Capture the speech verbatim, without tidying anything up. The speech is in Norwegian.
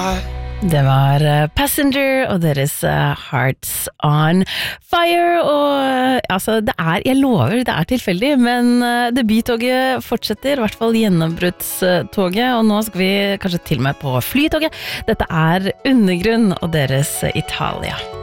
Det var eh, Passenger og deres eh, Hearts on Fire, og eh, altså det er, jeg lover, det er tilfeldig, men eh, debuttoget fortsetter, i hvert fall gjennombruddstoget, og nå skal vi kanskje til og med på flytoget. Dette er Undergrunn og deres Italia.